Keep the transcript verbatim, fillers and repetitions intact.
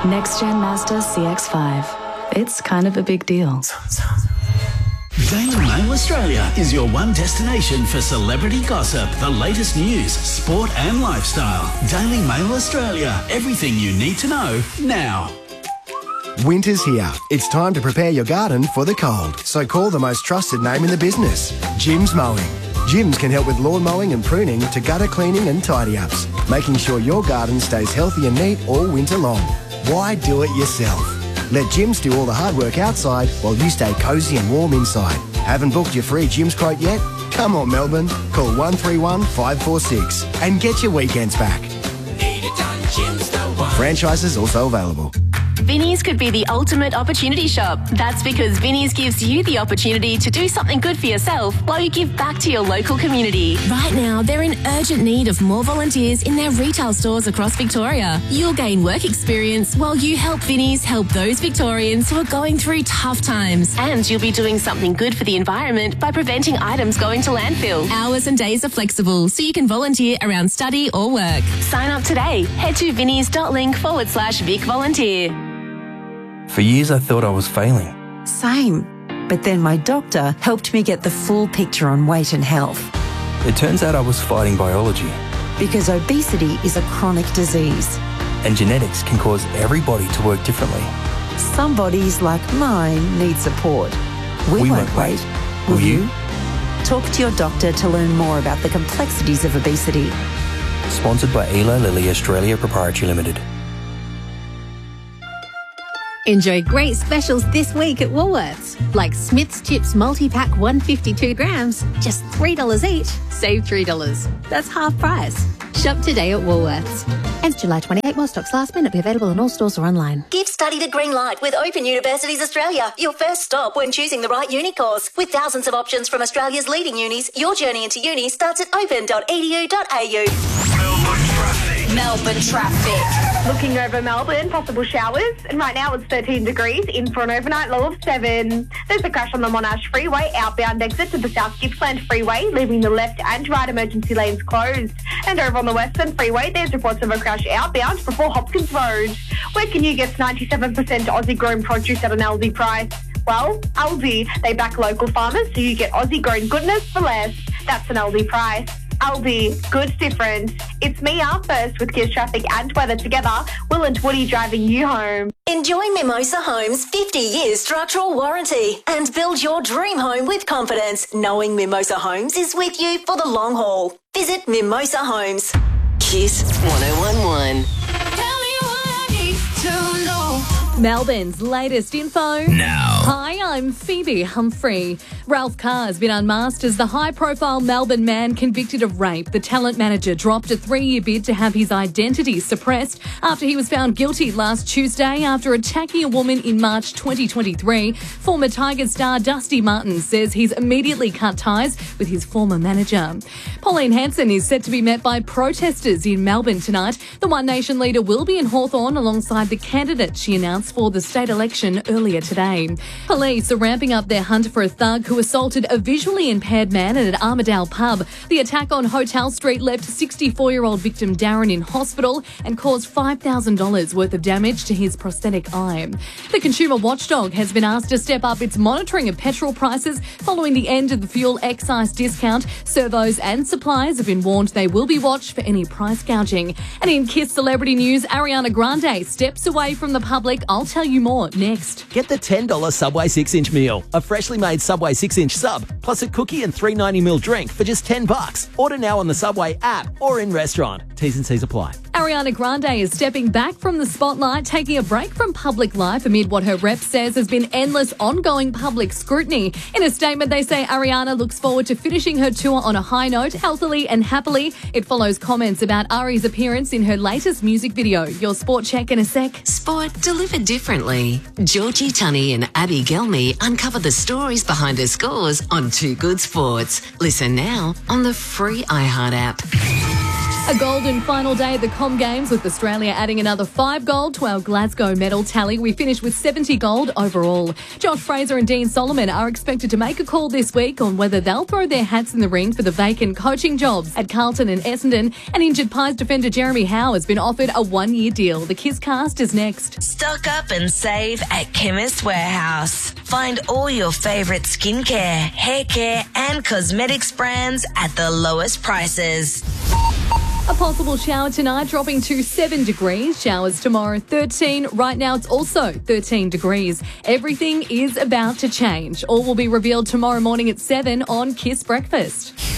Next Gen Mazda C X five. It's kind of a big deal. Daily Mail Australia is your one destination for celebrity gossip, the latest news, sport and lifestyle. Daily Mail Australia. Everything you need to know now. Winter's here. It's time to prepare your garden for the cold. So call the most trusted name in the business, Jim's Mowing. Jim's can help with lawn mowing and pruning to gutter cleaning and tidy-ups, making sure your garden stays healthy and neat all winter long. Why do it yourself? Let Jim's do all the hard work outside while you stay cosy and warm inside. Haven't booked your free Jim's quote yet? Come on, Melbourne. Call one three one, five four six and get your weekends back. Need it done, Jim's the one. Franchises also available. Vinnie's could be the ultimate opportunity shop. That's because Vinnie's gives you the opportunity to do something good for yourself while you give back to your local community. Right now, they're in urgent need of more volunteers in their retail stores across Victoria. You'll gain work experience while you help Vinnie's help those Victorians who are going through tough times. And you'll be doing something good for the environment by preventing items going to landfill. Hours and days are flexible, so you can volunteer around study or work. Sign up today. Head to vinnies.link forward slash Vic Volunteer. For years I thought I was failing. Same. But then my doctor helped me get the full picture on weight and health. It turns out I was fighting biology. Because obesity is a chronic disease. And genetics can cause every body to work differently. Some bodies, like mine, need support. We, we won't, won't wait. wait. Will, Will you? you? Talk to your doctor to learn more about the complexities of obesity. Sponsored by Eli Lilly Australia Proprietary Limited. Enjoy great specials this week at Woolworths, like Smith's Chips multi-pack one hundred fifty-two grams, just three dollars each. Save three dollars. That's half price. Shop today at Woolworths. Ends July twenty-eighth while stocks last. May not be available in all stores or online. Give study to green light with Open Universities Australia, your first stop when choosing the right uni course. With thousands of options from Australia's leading unis, your journey into uni starts at open dot e d u dot a u. Melbourne traffic. Melbourne traffic. Looking over Melbourne, possible showers, and right now it's thirteen degrees, in for an overnight low of seven. There's a crash on the Monash Freeway, outbound exit to the South Gippsland Freeway, leaving the left and right emergency lanes closed. And over on the Western Freeway, there's reports of a crash outbound before Hopkins Road. Where can you get ninety-seven percent Aussie-grown produce at an Aldi price? Well, Aldi, they back local farmers so you get Aussie-grown goodness for less. That's an Aldi price. Aldi, good's different. It's me up first with Kids Traffic and weather together. Will and Woody driving you home. Enjoy Mimosa Homes' fifty years structural warranty and build your dream home with confidence, knowing Mimosa Homes is with you for the long haul. Visit Mimosa Homes. Kiss one oh one one. Tell me what I need to know. Melbourne's latest info. Now. Hi, I'm Phoebe Humphrey. Ralph Carr has been unmasked as the high-profile Melbourne man convicted of rape. The talent manager dropped a three-year bid to have his identity suppressed after he was found guilty last Tuesday after attacking a woman in March twenty twenty-three. Former Tigers star Dusty Martin says he's immediately cut ties with his former manager. Pauline Hanson is set to be met by protesters in Melbourne tonight. The One Nation leader will be in Hawthorn alongside the candidate she announced for the state election earlier today. Police are ramping up their hunt for a thug who assaulted a visually impaired man at an Armadale pub. The attack on Hotel Street left sixty-four-year-old victim Darren in hospital and caused five thousand dollars worth of damage to his prosthetic eye. The Consumer Watchdog has been asked to step up its monitoring of petrol prices following the end of the fuel excise discount. Servos and suppliers have been warned they will be watched for any price gouging. And in Kiss celebrity news, Ariana Grande steps away from the public. I'll tell you more next. Get the ten dollars Subway six inch meal, a freshly made Subway six inch sub, plus a cookie and three ninety ml drink for just ten bucks. Order now on the Subway app or in restaurant. T's and C's apply. Ariana Grande is stepping back from the spotlight, taking a break from public life amid what her rep says has been endless ongoing public scrutiny. In a statement, they say Ariana looks forward to finishing her tour on a high note, healthily and happily. It follows comments about Ari's appearance in her latest music video. Your sport check in a sec. Sport delivered differently. Georgie Tunney and Abby Gelmy uncover the stories behind her scores on Too Good Sports. Listen now on the free iHeart app. A golden final day at the Com Games with Australia adding another five gold to our Glasgow medal tally. We finished with seventy gold overall. Josh Fraser and Dean Solomon are expected to make a call this week on whether they'll throw their hats in the ring for the vacant coaching jobs at Carlton and Essendon. And injured Pies defender Jeremy Howe has been offered a one-year deal. The Kiss Cast is next. Stock up and save at Chemist Warehouse. Find all your favourite skincare, hair care and cosmetics brands at the lowest prices. A possible shower tonight, dropping to seven degrees. Showers tomorrow, thirteen. Right now, it's also thirteen degrees. Everything is about to change. All will be revealed tomorrow morning at seven on Kiss Breakfast.